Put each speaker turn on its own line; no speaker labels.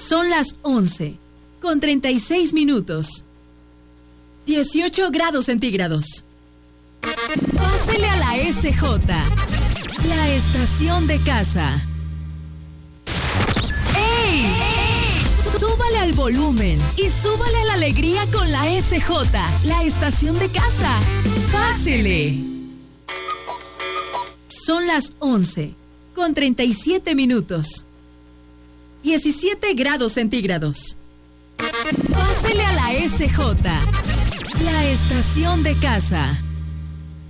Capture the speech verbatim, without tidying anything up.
Son las once, con treinta y seis minutos. dieciocho grados centígrados. Pásele a la S J, la estación de casa. ¡Ey! Súbale al volumen y súbale a la alegría con la S J, la estación de casa. Pásele. Son las once, con treinta y siete minutos. diecisiete grados centígrados. Pásele a la S J, la estación de casa.